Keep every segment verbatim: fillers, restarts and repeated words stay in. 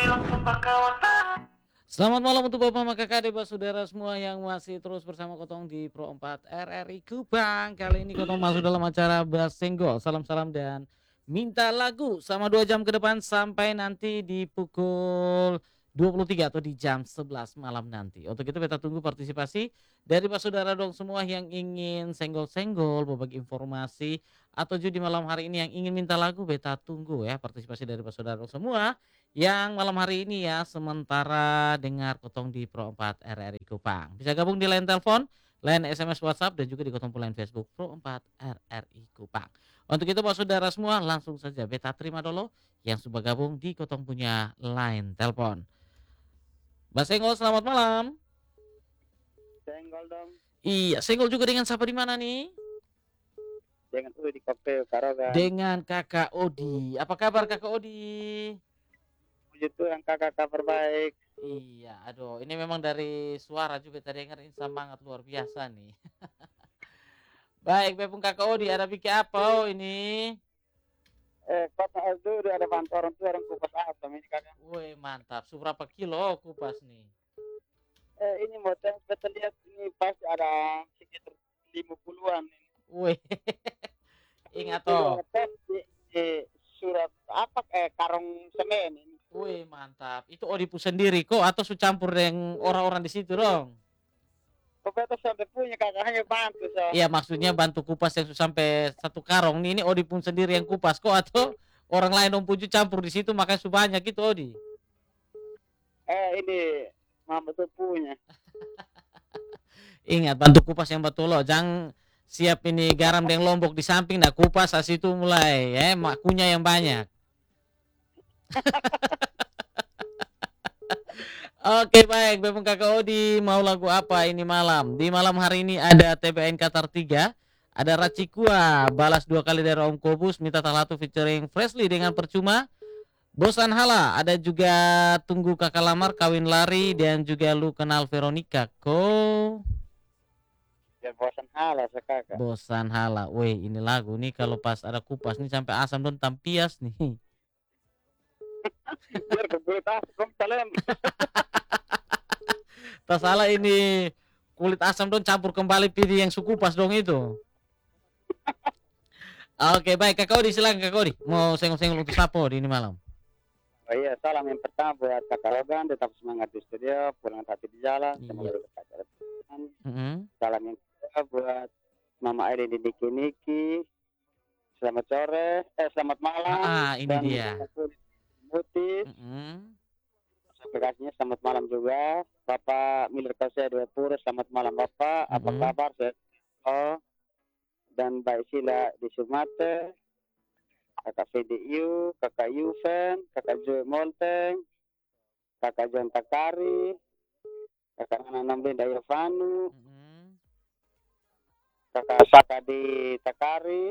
Selamat malam untuk Bapak Mama Kakak Adik saudara semua yang masih terus bersama Kotong di Pro empat R R I Kupang. Kali ini Kotong masuk dalam acara Basenggol. Salam-salam dan minta lagu sama dua jam ke depan sampai nanti di pukul dua puluh tiga atau di jam sebelas malam nanti. Untuk itu kita tunggu partisipasi dari Pak Saudara dong semua yang ingin senggol-senggol, berbagi informasi atau juga di malam hari ini yang ingin minta lagu, beta tunggu ya partisipasi dari Pak Saudara dong semua yang malam hari ini ya sementara dengar Kotong di Pro empat R R I Kupang. Bisa gabung di line telepon, line S M S WhatsApp dan juga di Kotong line Facebook Pro empat R R I Kupang. Untuk itu Pak Saudara semua langsung saja beta terima dulu yang sudah gabung di Kotong punya line telepon. Mas Senggol selamat malam. Senggol dong. Iya, Senggol juga dengan siapa di mana nih? Dengan Udi Kope Karogan. Dengan Kakak Odi. Apa kabar Kakak Odi? Puji Tuhan kakak kabar baik. Iya, aduh, ini memang dari suara juga tadi dengar ini semangat luar biasa nih. Baik, Bepung Kakak Odi, ada bikin apa oh ini? Eh, kota itu udah ada bantu orang tua orang kupas asam ini kakak. Woi, mantap. Seberapa kilo kupas nih? Eh, ini motor kita lihat ini pasti ada sekitar lima puluhan ini. Woi, ingat toh. Di, di surat apa eh karung semen ini. Woi, mantap. Itu Odipu sendiri kok atau su campur dengan orang-orang di situ dong? Kok itu sampai punya kakak hanya bantu so. Iya, maksudnya bantu kupas yang sampai satu karung nih. Ini Odi pun sendiri yang kupas kok atau orang lain dong puju campur di situ makanya su banyak gitu Odi. Eh, ini mama tuh punya. Ingat bantu kupas yang betul loh. Jangan siap ini garam dan lombok di samping nah kupas as itu mulai ya makunya yang banyak. Oke baik, Bepung Kakak Odi mau lagu apa ini malam? Di malam hari ini ada T B N Qatar tiga, ada Racikua, balas dua kali dari Om Kobus, minta talatu featuring Freshly dengan percuma, Bosan Hala, ada juga Tunggu Kakak Lamar, Kawin Lari, dan juga Lu Kenal Veronica. Ko Ya bosan hala kakak. Bosan Hala, weh ini lagu nih kalau pas ada kupas nih sampai asam don tampias nih. Biar kulit asam kalian. Tak salah ini kulit asam dong campur kembali pilih yang suku pas dong itu. Oke baik Kakak Odi silakan Kakak Odi mau senggol-senggol untuk sapo di ini malam. Oh iya, salam yang pertama buat Kakak Rogan, tetap semangat di studio, pulang hati di jalan, Iya. semoga berkah dari Tuhan. Mm-hmm. Salam yang kedua buat Mama Aidin di Niki Niki, selamat sore, eh selamat malam. Ah, ini dan dia. Mutis, Mm-hmm. aplikasinya selamat malam juga. Bapak Miller Kose Dua Pura, selamat malam Bapak, apa Mm-hmm. kabar? Sehat? Oh, dan Mbak Sila di Sumate. Kakak V D U, Kakak Yuven, Kakak Joy Molteng, Kakak John Takari, Kakak Nana Namlinda Yovanu, Mm-hmm. Kakak Saka di Takari,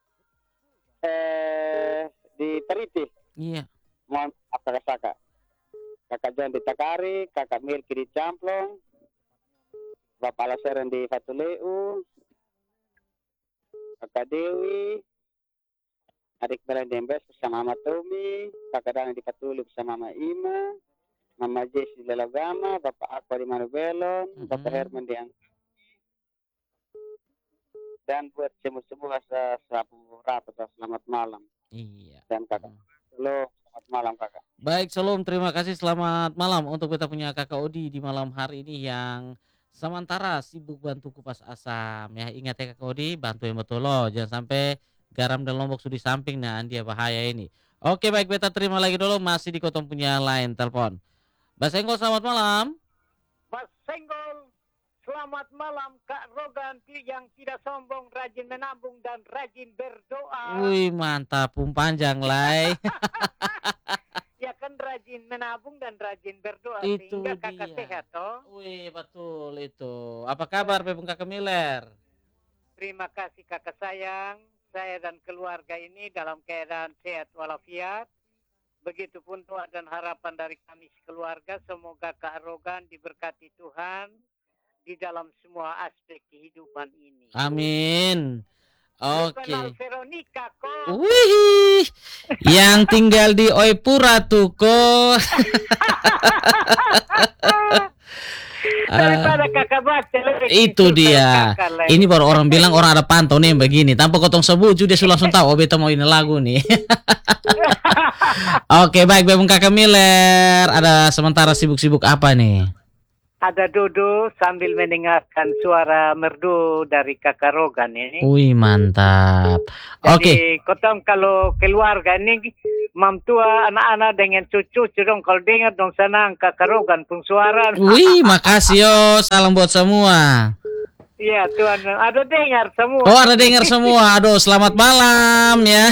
eh di Periti. Iya. Mohon maaf Kakak Saka. Kakak John di Takari, Kakak Milky di Camplong, Bapak Laseren di Fatuleu, Kakak Dewi, adik Belen Dembes bersama Mama Tommy, Kakak Dani di Patuli bersama Mama Ima, Mama Jess di Lelagama, Bapak Aqua di Manubelon, mm-hmm. Bapak Herman di Angkasi. Dan buat semua-semua sapu rata selamat malam. Iya. Dan Kakak, halo, selamat malam Kakak. Baik, Shalom, terima kasih selamat malam untuk kita punya Kakak Odi di malam hari ini yang sementara sibuk bantu kupas asam ya. Ingat ya Kakak Odi, bantu yang betul loh, jangan sampai garam dan lombok sudah di samping nah dia bahaya ini. Oke baik beta terima lagi dulu masih di Kotong punya line telepon. Mas Senggol selamat malam. Mas Senggol selamat malam Kak Rogan yang tidak sombong, rajin menabung dan rajin berdoa. Wih mantap pun panjang lai. Ya kan rajin menabung dan rajin berdoa itu sehingga kakak dia. sehat toh. Wih betul itu. Apa kabar Bepung Kakak Miller? Terima kasih kakak sayang. Saya dan keluarga ini dalam keadaan sehat walafiat. Begitupun doa dan harapan dari kami sekeluarga. Semoga Kak Rogan diberkati Tuhan di dalam semua aspek kehidupan ini. Amin. Lu Oke. kenal Veronica kok. Wih, yang tinggal di Oipura tuh kok. Daripada kakak baca lebih Itu survei dia. kakak lah. Ini baru orang bilang orang ada pantau nih yang begini. Tanpa kotong sebuju dia sudah langsung tahu. Oh beta mau ini lagu nih. Oke baik Bebung Kakak Miller. Ada sementara sibuk-sibuk apa nih? Ada duduk sambil mendengarkan suara merdu dari kakak Rogan ini. Wih mantap. Oke. Jadi kotong kalau keluarga ini mam tua anak-anak dengan cucu dong kalau dengar dong senang kakak Rogan pun suara. Wih makasih yo. Salam buat semua. Iya Tuhan, ada dengar semua. Oh ada dengar semua. Aduh selamat malam ya.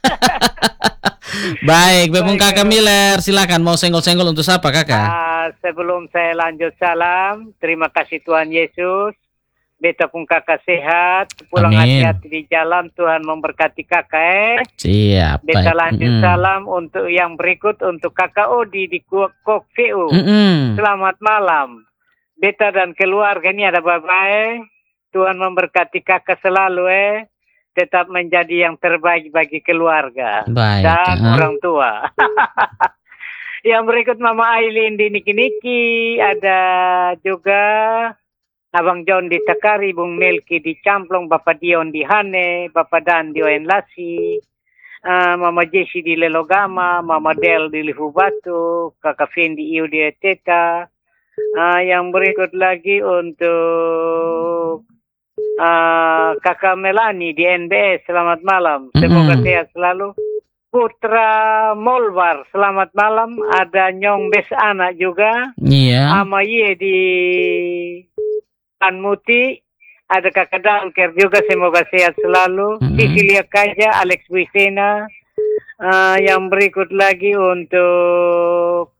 Baik, Bebung Baik, Kakak Bebung. Miller, silakan mau senggol-senggol untuk siapa Kakak? Ah, sebelum saya lanjut salam, terima kasih Tuhan Yesus. Beta pun kakak sehat, pulang Amin. hati-hati di jalan, Tuhan memberkati kakak eh. Siap. Beta Baik. lanjut Mm-mm. salam untuk yang berikut untuk kakak Odi di Kok V U. Mm-mm. Selamat malam. Beta dan keluarga ini ada bapak. Tuhan memberkati kakak selalu eh. Tetap menjadi yang terbaik bagi keluarga Baik. dan ah. orang tua. Yang berikut Mama Aileen di Niki Niki, ada juga Abang John di Takari, Bung Melki di Camplong, Bapak Dion di Hane, Bapak Dan di Oenlasi, uh, Mama Jesi di Lelogama, Mama Del di Livu Batu, Kakak Fendi Iu di Eteta. Uh, yang berikut lagi untuk uh, Kakak Melani di N B S, selamat malam. Semoga Mm-mm. sehat selalu. Putra Molbar, selamat malam. Ada Nyong Bes anak juga. Iya. Ama Ye di Anmuti. Ada Kakak Danker juga, semoga sehat selalu. Mm-mm. Cecilia Kaja, Alex Buisena. Uh, yang berikut lagi untuk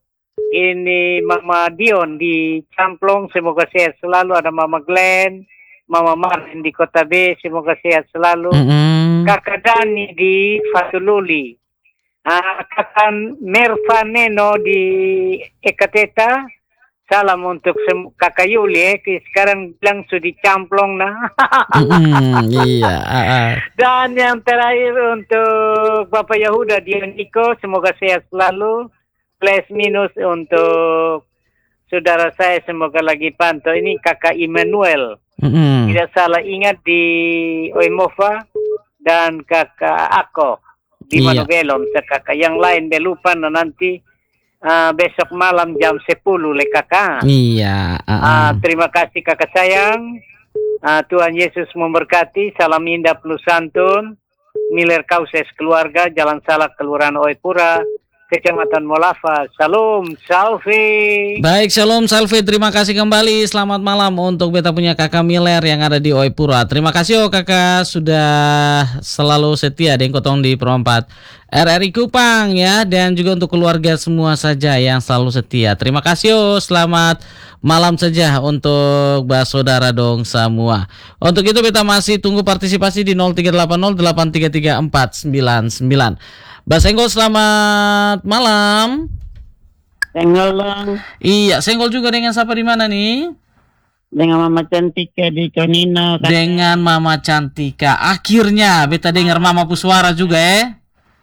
ini Mama Dion di Camplong, semoga sehat selalu. Ada Mama Glenn, Mama Martin di Kota B, semoga sehat selalu. Mm-mm. Kakak Dani di Fatululi. Ah, Kakak Merva Neno di Ekateta. Salam untuk sem- Kakak Yuli eh. Sekarang bilang sudah dicamplong nah. Mm-mm. Iya. ah, ah. Dan yang terakhir untuk Bapak Yahuda di Niko, semoga sehat selalu. Plus minus untuk saudara saya, semoga lagi pantau. Ini Kakak Immanuel. Mm-mm. Tidak salah ingat di Oimova dan Kakak Ako di Iya. Manobelon. Kakak yang lain belupa nah, nanti uh, besok malam jam sepuluh le kakak. Iya. ah, ah. Uh, terima kasih kakak sayang. Uh, Tuhan Yesus memberkati. Salam indah plus santun. Miller Kauses keluarga, Jalan Salak, Kelurahan Oipura, Kecamatan Molafa. Salam, salve. Baik, Shalom Salve, terima kasih kembali. Selamat malam untuk beta punya Kakak Miller yang ada di Oipura. Terima kasih oh Kakak sudah selalu setia di Kotong di Perempat R R I Kupang ya, dan juga untuk keluarga semua saja yang selalu setia. Terima kasih oh, selamat malam saja untuk bas saudara dong semua. Untuk itu beta masih tunggu partisipasi di nol tiga delapan nol delapan tiga tiga empat sembilan sembilan. Bas Senggol selamat malam. Senggol dong Iya, senggol juga dengan siapa di mana nih? dengan Mama Cantika di Conino. Dengan Mama Cantika. Akhirnya beta dengar Mama Puswara juga eh.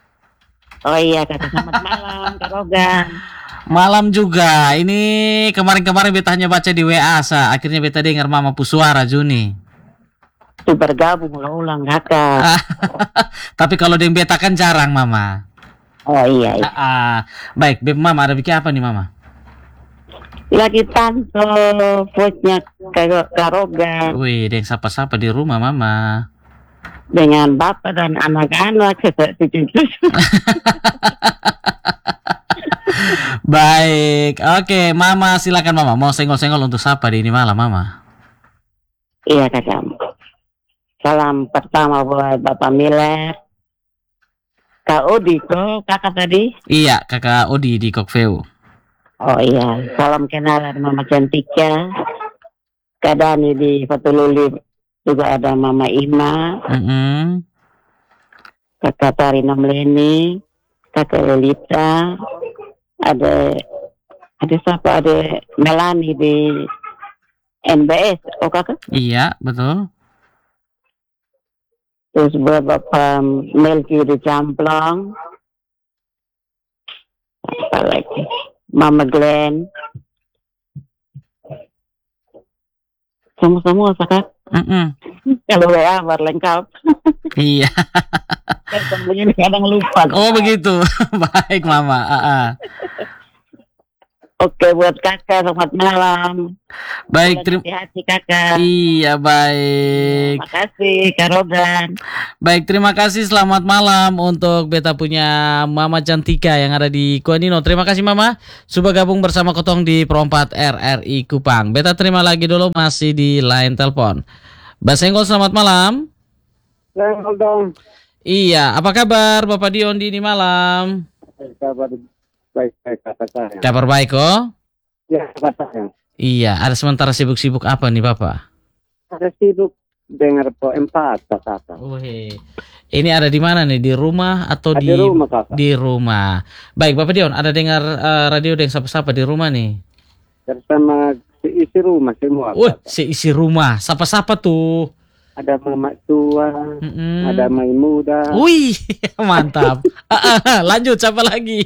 Oh iya, kata selamat malam Kak Rogan. Malam juga. Ini kemarin-kemarin beta hanya baca di W A sa. Akhirnya beta dengar Mama Puswara Juni. Itu bergabung ulang-ulang kakak. Tapi kalau dengan beta kan jarang Mama. Oh iya, iya. Ah, ah. Baik, Beb Mama ada bikin apa nih Mama? Lagi pantau voice-nya Kak Kak Rogan Wih, deng sapa-sapa di rumah Mama. dengan bapak dan anak-anak cucu-cucu. Baik, oke Mama silakan Mama. Mau senggol-senggol untuk siapa di ini malam Mama? Iya kakak. Salam pertama buat Bapak Miller, Kak Odi kok kakak tadi. Iya, Kakak Odi di Kokveu. Oh iya, salam kenal ada Mama Cantika, Kak Dani di Fatululi, juga ada Mama Ima, Mm-mm. Kakak Tarina Mleni, Kakak Lolita, ada ada siapa, ada Melani di N B S. Oh kakak, Iya, betul. Terus buat Bapak Melki di Camplong. Apa lagi? Mama Glenn. Semua-semua Kak. Mm-mm. Kalau W A baru lengkap. Iya. Kadang begini kadang lupa. Oh begitu. Baik Mama. Ah, ah. Oke buat Kakak selamat malam. Baik, terima Hati-hati Kakak. Iya baik. Makasih Kak Rogan. Baik, terima kasih. Selamat malam untuk beta punya Mama Cantika yang ada di Kuanino. Terima kasih Mama sudah gabung bersama Kotong di Pro empat R R I Kupang. Beta terima lagi dulu masih di line telepon. Mbak Senggol selamat malam. Senggol dong. Iya, apa kabar Bapak Dion di ini malam? Kabar baik-baik kata saya. Kabar baik kok? Ya kata saya. Iya, ada sementara sibuk-sibuk apa nih Bapak? Ada sibuk dengar po empat kata. Wih, ini ada di mana nih? Di rumah atau Ada di di rumah kakak? Di rumah. Baik Bapak Dion, ada dengar uh, radio dengan siapa-siapa di rumah nih? Bersama isi rumah semua. Wih, seisi rumah. Siapa-siapa tuh? Ada mama tua, Mm-mm. ada mai muda. Wih, mantap. Ah, ah, lanjut, siapa lagi?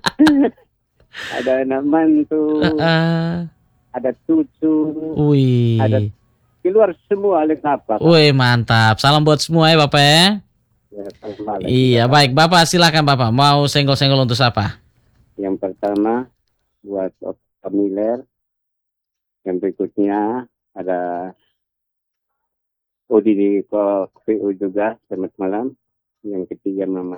Ada anak mantu, Ah, ah. ada cucu, Wih. ada keluar semua lengkap. Kak. Wih, mantap. Salam buat semua ya Bapak ya. Ya, selamat malam. Iya, baik Bapak silakan Bapak. Mau senggol-senggol untuk siapa? Yang pertama buat Pak Miller. Yang berikutnya ada Odi di K P U juga, selamat malam. Yang ketiga Mama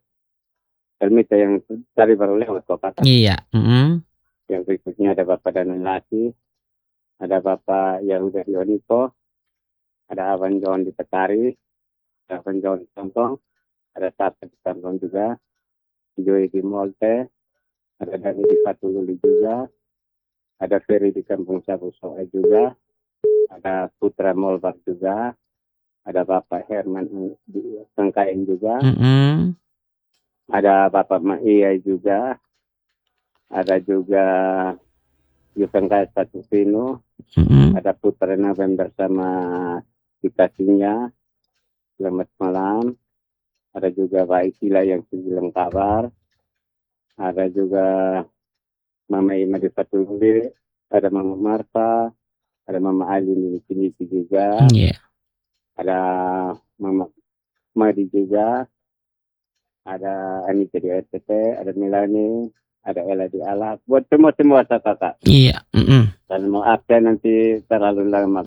Elmita yang tadi baru lewat kok kata. Iya. Mm-mm. Yang berikutnya ada Bapak Danulati, ada Bapak yang udah di Oniko, ada Aban John di Tekari, ada Aban John di Sampong, ada Tata di Sampong juga, Joy di Molte, ada Dani di Patululi juga, ada Ferry di Kampung Sabu Soe juga, ada Putra Molbak juga, ada Bapak Herman di Sengkain juga, Mm-mm. ada Bapak Maia juga, ada juga Yusengkai Satu Pino, Mm-mm. ada Putra November sama dikasihnya, selamat malam, ada juga Pak Ikila yang bilang kabar, ada juga Mama Ima di Patululi, ada Mama Marta, ada Mama Ali di sini juga, Iya. ada Mama Madi juga, ada Anita di R T T, ada Melani, ada Ella di Alak, buat semua-semua kakak. Iya. Mm-mm. Dan mau absen nanti terlalu lama.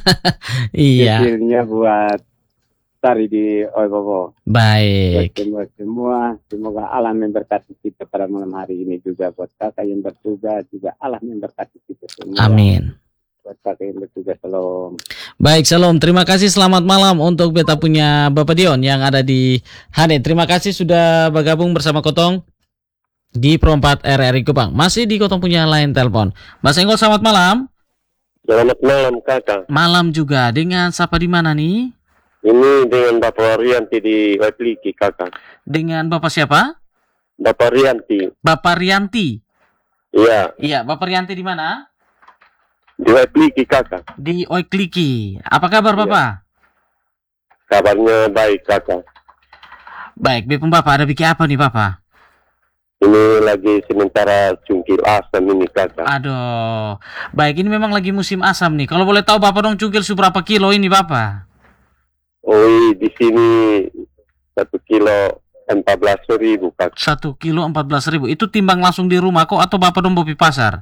Iya. Kecilnya buat Tari di Oibobo. Buat Baik. semua-semua, semoga Allah memberkati kita pada malam hari ini juga. Buat kakak yang bertugas juga Allah memberkati kita semua. Amin. Buat kakak yang bertugas, shalom. Baik, salam. Terima kasih. Selamat malam untuk beta punya Bapak Dion yang ada di Hane. Terima kasih sudah bergabung bersama Kotong di Pro empat R R I Kupang. Masih di Kotong punya line telepon. Mas Enggol, selamat malam. Selamat malam kakak. Malam juga. Dengan siapa di mana nih? Ini dengan Bapak Rianti di Wapliki kakak. Dengan Bapak siapa? Bapak Rianti. Bapak Rianti. Iya, Iya, Bapak Rianti di mana? di Wapliki kakak. Di Oikliki. Apa kabar Iya. Bapak? Kabarnya baik kakak. Baik, Bipun Bapak ada bikin apa nih Bapak? Ini lagi sementara cungkil asam ini kakak. Aduh, baik ini memang lagi musim asam nih. Kalau boleh tahu Bapak dong cungkil seberapa kilo ini Bapak? Oh, di sini satu kilo empat belas ribu kakak. Satu kilo empat belas ribu. Itu timbang langsung di rumah kok atau Bapak dong bopi pasar?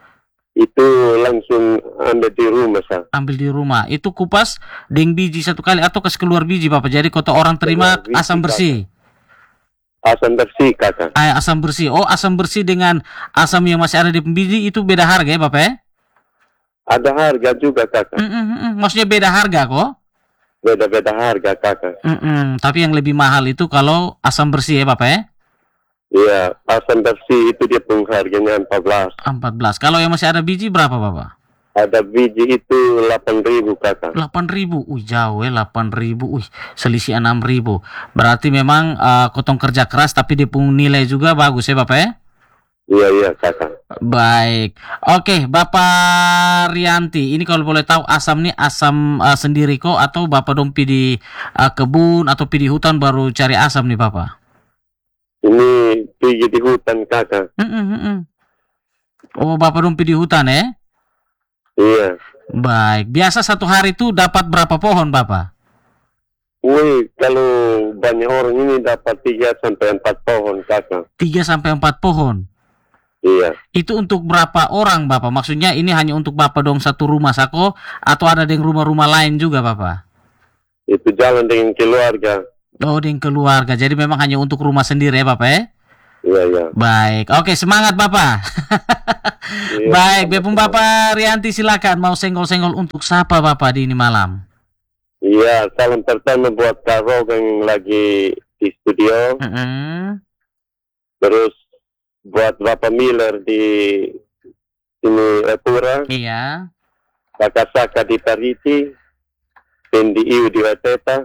Itu langsung ambil di rumah sah. Ambil di rumah. Itu kupas deng biji satu kali atau kas keluar biji Bapak. Jadi kota orang terima Keluar biji, asam bersih. Asam bersih kakak. Ah, asam bersih. Oh, asam bersih dengan asam yang masih ada di pembiji itu beda harga ya Bapak ya? Ada harga juga kakak. Mm, mm, mm, mm. Maksudnya beda harga kok? Beda-beda harga kakak. Mm, mm. Tapi yang lebih mahal itu kalau asam bersih ya Bapak ya? Iya, asam bersih itu dia pun harganya empat belas. empat belas. Kalau yang masih ada biji berapa Bapak? Ada biji itu delapan ribu kakak. delapan ribu. Wih, jauh ya delapan ribu. Wih, selisih enam ribu. Berarti memang uh, Kotong kerja keras tapi dia pun nilai juga bagus ya Bapak ya? Iya, iya, kakak. Baik. Oke, Bapak Rianti, ini kalau boleh tahu asam nih asam uh, sendiri kok atau Bapak dong pi di uh, kebun atau pi di hutan baru cari asam nih Bapak? Ini pergi di hutan, kakak. Mm, mm, mm, mm. Oh, Bapak dong pi di hutan ya? Iya. Baik. Biasa satu hari itu dapat berapa pohon Bapak? Wih, kalau banyak orang ini dapat tiga sampai empat pohon, kakak. Tiga sampai empat pohon. Iya. Itu untuk berapa orang Bapak? Maksudnya ini hanya untuk Bapak dong satu rumah sako atau ada dengan rumah-rumah lain juga Bapak? Itu jalan dengan keluarga. Oh, dengan keluarga. Jadi memang hanya untuk rumah sendiri ya Bapak ya? Iya, iya. Baik. Oke, semangat Bapak. Iya. Baik, Bepung Bapak Rianti silakan mau senggol-senggol untuk siapa Bapak di ini malam? Iya, salam pertama buat Kak Rogan yang lagi di studio. Mm-mm. Terus buat Bapak Miller di sini Epura. Iya. Kakak Saka di Pariti. Pendi Iu di Wateta.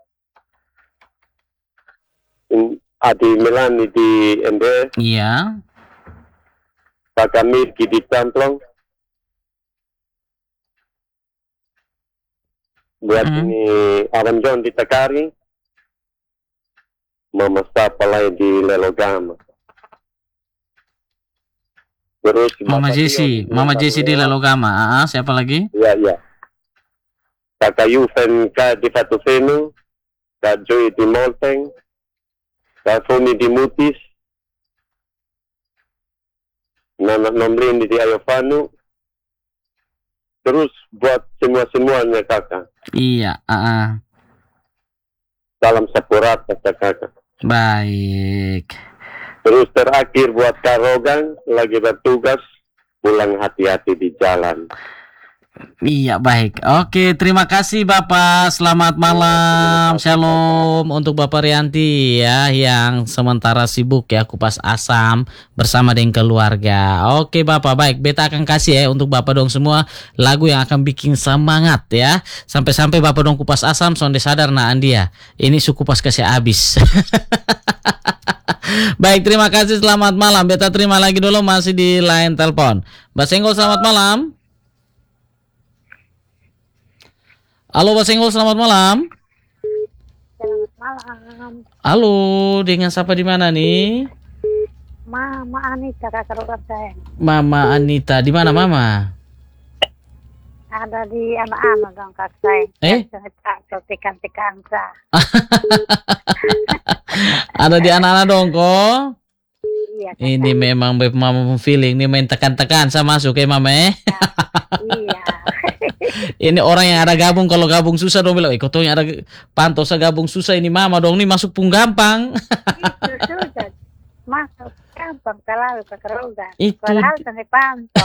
Adi Melani di M B S. Iya. Kakak Mirki di Camplong. Buat Mm. ini Aram John di Takari. Mama Sapalai di Lelogama. Terus Mama Bapak Jesi, Tio di Mama Jesi di Lelogama. Lelogama. Ah, ah, siapa lagi? Iya, iya. Kakak Yufen Kak di Fatufenu. Kak Joy di Molteng. Kak Foni di Mutis. Nana Nomlin di Ayovanu. Terus buat semua-semuanya kakak. Iya, ah, ah. Salam Sapurat kakak. Baik. Terus terakhir buat Kak Rogan lagi bertugas, pulang hati-hati di jalan. Iya, baik. Oke, terima kasih Bapak. Selamat malam. Shalom untuk Bapak Rianti ya yang sementara sibuk ya kupas asam bersama dengan keluarga. Oke, Bapak. Baik, beta akan kasih ya untuk Bapak dong semua lagu yang akan bikin semangat ya. Sampai-sampai Bapak dong kupas asam sonde sadar nah Andia. Ini suku pas kasih habis. Baik, terima kasih. Selamat malam. Beta terima lagi dulu masih di line telepon. Mbak Senggol, selamat malam. Halo Mbak Senggol, selamat malam. Selamat malam. Halo, dengan siapa di mana nih? Mama Anita, kakak rogan saya. Mama Anita, di mana Mama? Ada di anak-anak dong kak saya. Eh? Tekan-tekan saya. Ada di anak-anak dong kok. Iya. Kak. Ini memang Beb Mama feeling nih main tekan-tekan saya masuk ya Mama eh. Iya. Ini orang yang ada gabung kalau gabung susah dong bilang, eh kau tahu yang ada pantau saya gabung susah ini Mama dong nih masuk pun gampang. Itu sudah masuk gampang terlalu kakak rogan. Itu. Padahal sampai pantau.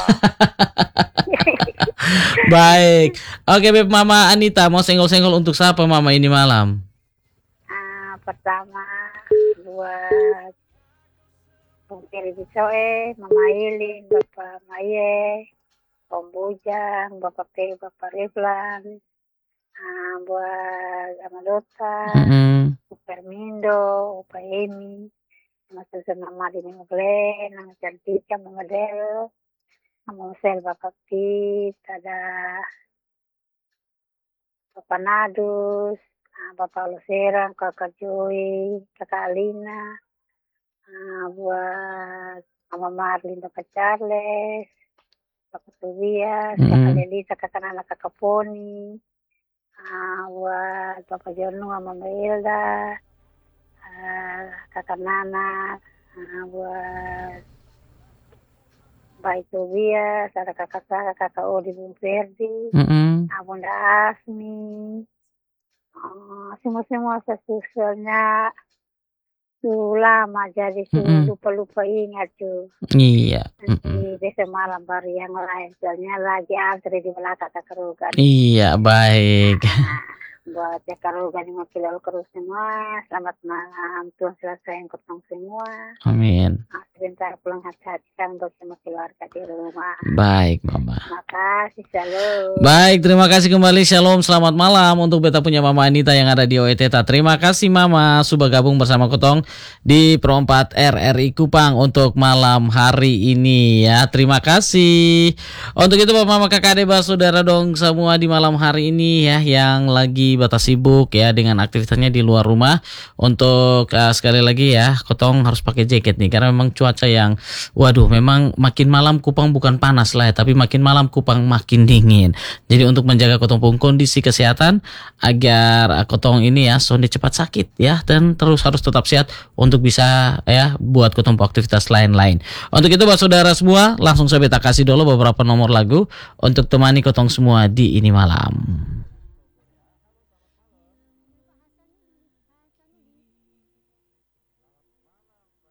Baik. Oke Beb Mama Anita mau senggol-senggol untuk siapa Mama ini malam? Ah, pertama buat Bung Kiri Bisoe, Mama Ilin, Bapak Maye, Om Bujang, Bapak P, Bapak Riflan, ah, buat Amadota, Mm-mm. Supermindo, Opa Emi, Mas Susan Mama Dini Muglen, Nama Cantika, Mama Del, Mama Sel, Bapak Pit, ada Bapak Nadus, ah, Bapak Luserang, Kakak Joy, Kakak Alina, ah, buat Mama Marlin, Bapak Charles, Bapak Tobias, Mm-mm. Kakak Lelisa, Kakak Nana, Kakak Poni, ah, buat Bapak Jonu, Mama Hilda, ah, Kakak Nana, ah, buat Baik Tobias, ada Kakak Sara, Kakak Odi, Bung Ferdi, Mm-mm. ah, Bunda Asmi, ah, semua-semua sesusulnya su lama jadi su Mm-mm. lupa-lupa ingat tuh. Iya. Nanti Mm-mm. besok malam baru yang lain. Soalnya lagi antri di belakang kakak rogan. Iya, baik. buat ya kalau gani makilal terus semua. Selamat malam, Tuhan selalu sayang kotong semua. Amin. Nah, sebentar pulang hati-hati kan untuk semua keluarga di rumah. Baik, Mama. Makasih, shalom. Baik, terima kasih kembali. Shalom, selamat malam untuk beta punya Mama Anita yang ada di O E T T A. Terima kasih Mama sudah gabung bersama Kotong di Pro empat R R I Kupang untuk malam hari ini ya. Terima kasih. Untuk itu Bapak Mama Kakak Adik saudara dong semua di malam hari ini ya yang lagi batas sibuk ya dengan aktivitasnya di luar rumah. Untuk uh, sekali lagi ya, Kotong harus pakai jaket nih karena memang cuaca yang waduh memang makin malam Kupang bukan panas lah ya, tapi makin malam Kupang makin dingin. Jadi untuk menjaga Kotong pun kondisi kesehatan agar uh, Kotong ini ya sonde cepat sakit ya dan terus harus tetap sehat untuk bisa ya buat Kotong aktivitas lain-lain. Untuk itu buat saudara semua langsung saya beta kasih dulu beberapa nomor lagu untuk temani Kotong semua di ini malam.